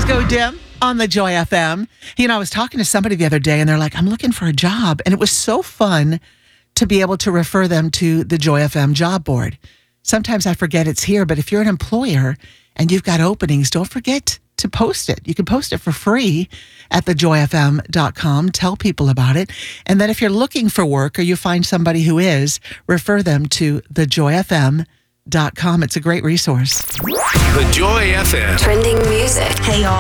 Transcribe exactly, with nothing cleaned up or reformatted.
Go Dim on the Joy F M. You know, I was talking to somebody the other day and they're like, I'm looking for a job. And it was so fun to be able to refer them to the Joy F M job board. Sometimes I forget it's here, but if you're an employer and you've got openings, don't forget to post it. You can post it for free at the joy f m dot com. Tell people about it. And then if you're looking for work or you find somebody who is, refer them to the joy f m dot com. It's a great resource. The Joy F M. Trending music. Hey, y'all.